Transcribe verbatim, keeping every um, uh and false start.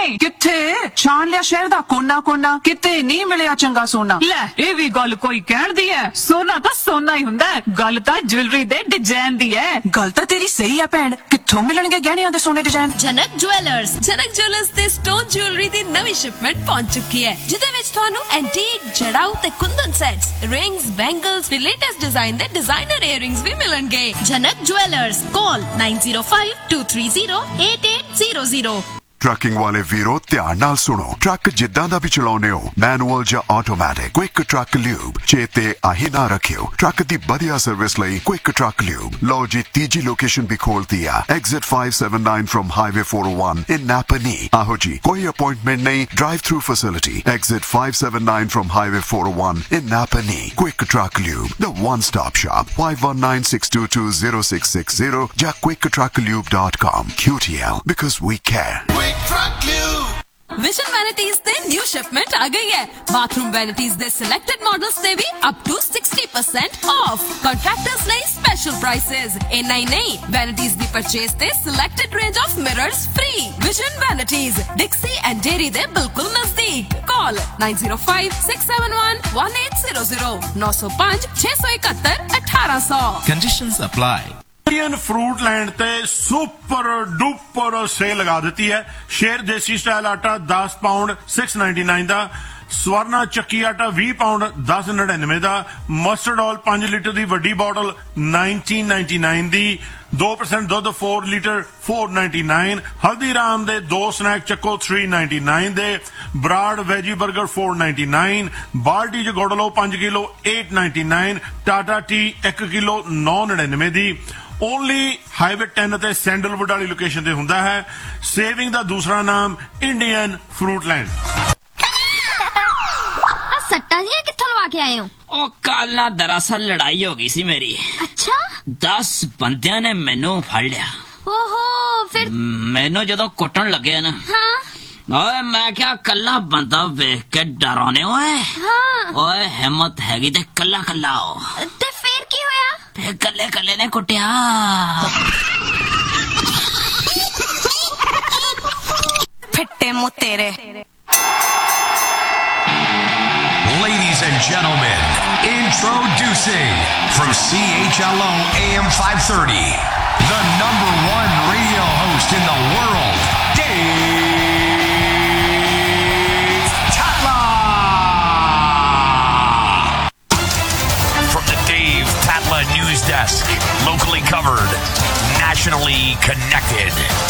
नहीं किथे छान लिया शहर दा कोना कोना किते नहीं मिलिया चंगा सोना ले ये भी गल कोई कहण दी है सोना तो सोना ही हुंदा है गल तां ज्वेलरी दे डिजाइन दी है गल तां तेरी सही है भैन कित्थों मिलणगे गहणियां दे सोने डिजाइन जनक ज्वेलर्स जनक ज्वेलर्स ते स्टोन ज्वेलरी दी नवी शिपमेंट पहुंच चुकी है जिदे विच तुहानू एंटीक जड़ाऊ ते कुंदन सेट्स रिंग्स बैंगल्स ते लेटेस्ट डिजाइन दे डिजाइनर इयररिंग्स भी मिलणगे जनक jewellers call nine zero five to three zero eight eight zero zero trucking वाले वीरो ध्यान नाल सुनो ट्रक जिद्दां दा भी चलाउने हो मैनुअल या ऑटोमैटिक क्विक ट्रक ल्यूब चेते आही ना रखियो ट्रक दी बढ़िया सर्विस लई क्विक ट्रक ल्यूब लो जी तीजी लोकेशन भी खोल दिया exit five seven nine from highway four O one in नापनी आहो जी कोई अपॉइंटमेंट नहीं drive through facility exit five seven nine from highway four O one in नापनी quick truck lube the one stop shop five one nine six to to zero six six zero या quick truck lube dot com Q T L because we care vision vanities they knew shipment आ गई है bathroom vanities they selected models ते भी up to sixty percent of contractors ਲਈ special prices इन्ना ही नहीं vanities दी purchase ते selected range of mirrors free vision vanities डिक्सी and dairy दे बिल्कुल नजदीक call nine zero five six seven one one eight zero zero नौ सौ पाँच छह सौ इकहत्तर अठारह सौ conditions apply Indian fruit land ते सुपर डुपर सेल लगा दी है शेर देसी स्टाइल आटा दस पाउंड सिक्स नाइनटी नाइन का स्वर्णा चक्की आटा बीस पाउंड दस नड़िनवे का मस्टर्ड ऑयल पांच लीटर की वड्डी बॉटल नाइनटीन नाइनटी नाइन की दो परसेंट दुध four litre four ninety nine Haldiram दे दो स्नैक चक्को थ्री नाइनटी नाइन दे broad veggie burger four ninety nine बाल्टी च गुड़ लो पांच kilo eight ninety nine Tata T एक किलो नौ नड़िनवे की ओनली हाईवे टेन ते सैंडलवुड वाली लोकेशन ते हुंदा है सेविंग दा दूसरा नाम इंडियन फ्रूट लैंड सट्टा जी कित्थों लवा के आए हो ओ कल ना दरअसल लड़ाई हो गई सी मेरी अच्छा दस बंदियां ने मैनू फड़ लिया ओहो फिर मैनू जदों कुटन लगे ना हाँ ओए मैं क्या कल्ला बंदा वेख के डराने ओए हाँ ओए हिम्मत हैगी ते कल्ला कल्ला हो ते फिर की होया फिर कल्ले कल्ले ने कुटिया फिट्टे मुतेरे Ladies and gentlemen, introducing from C H L O A M five thirty, the number one radio host in the world, Dave Tatla. From the Dave Tatla News Desk, locally covered, nationally connected.